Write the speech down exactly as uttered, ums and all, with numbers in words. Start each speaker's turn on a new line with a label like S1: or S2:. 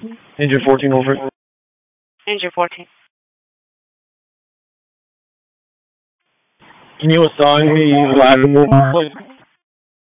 S1: Engine fourteen over.
S2: Engine fourteen.
S1: Can you assign me latitude, please?